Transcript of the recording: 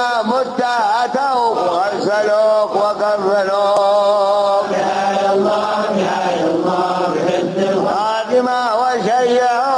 إذا مت أتوا غسلوك وكفنوك. يا الله يا الله بحب خادمة وشيعوا